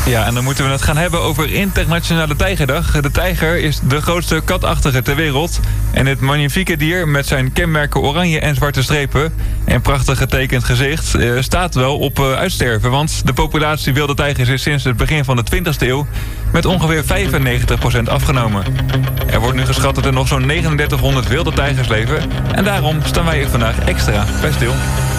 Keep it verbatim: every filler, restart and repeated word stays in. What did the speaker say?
Ja, en dan moeten we het gaan hebben over Internationale Tijgerdag. De tijger is de grootste katachtige ter wereld. En dit magnifieke dier met zijn kenmerken oranje en zwarte strepen en prachtig getekend gezicht uh, staat wel op uh, uitsterven. Want de populatie wilde tijgers is sinds het begin van de twintigste eeuw met ongeveer vijfennegentig procent afgenomen. Er wordt nu geschat dat er nog zo'n drieduizend negenhonderd wilde tijgers leven. En daarom staan wij hier vandaag extra bij stil.